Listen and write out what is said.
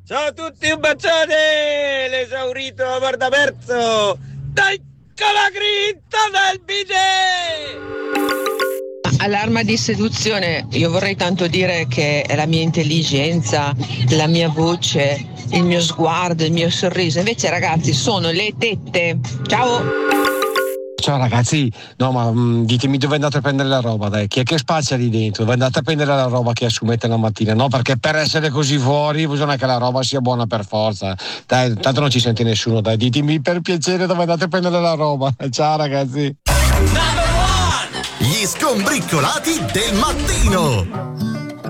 Ciao a tutti, un bacione! L'esaurito amor da perso! Dai con la grinta del bidet! All'arma di seduzione io vorrei tanto dire che è la mia intelligenza, la mia voce, il mio sguardo, il mio sorriso. Invece ragazzi sono le tette. Ciao! Ciao ragazzi, no ma ditemi dove andate a prendere la roba, dai, chi è che spazia lì dentro? Dove andate a prendere la roba che assumete la mattina? No, perché per essere così fuori bisogna che la roba sia buona per forza. Dai, tanto non ci sente nessuno, dai, ditemi per piacere dove andate a prendere la roba. Ciao ragazzi. Gli skombriccolati del mattino.